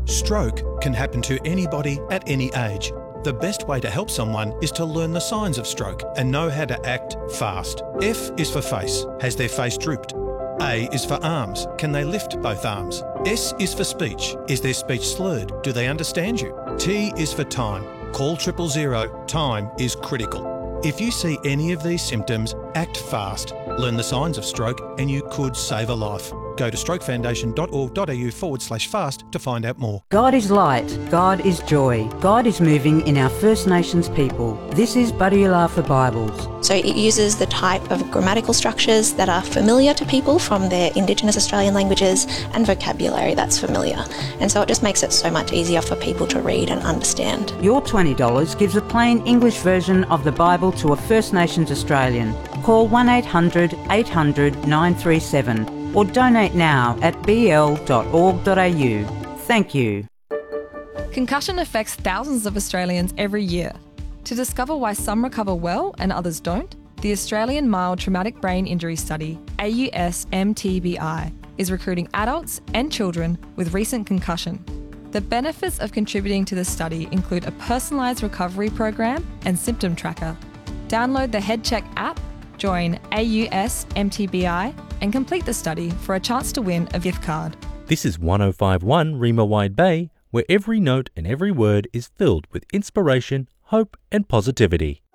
Stroke can happen to anybody at any age. The best way to help someone is to learn the signs of stroke and know how to act fast. F is for face. Has their face drooped? A is for arms. Can they lift both arms? S is for speech. Is their speech slurred? Do they understand you? T is for time. Call 000. Time is critical. If you see any of these symptoms, act fast. Learn the signs of stroke and you could save a life. Go to strokefoundation.org.au/fast to find out more. God is light. God is joy. God is moving in our First Nations people. This is Badiyala Bibles. So it uses the type of grammatical structures that are familiar to people from their Indigenous Australian languages and vocabulary that's familiar. And so it just makes it so much easier for people to read and understand. Your $20 gives a plain English version of the Bible to a First Nations Australian. Call 1800 800 937 or donate now at bl.org.au. Thank you. Concussion affects thousands of Australians every year. To discover why some recover well and others don't, the Australian Mild Traumatic Brain Injury Study, AUS-MTBI, is recruiting adults and children with recent concussion. The benefits of contributing to the study include a personalised recovery program and symptom tracker. Download the HeadCheck app, join AUS-MTBI and complete the study for a chance to win a gift card. This is 105.1 Rima Wide Bay, where every note and every word is filled with inspiration, hope and positivity.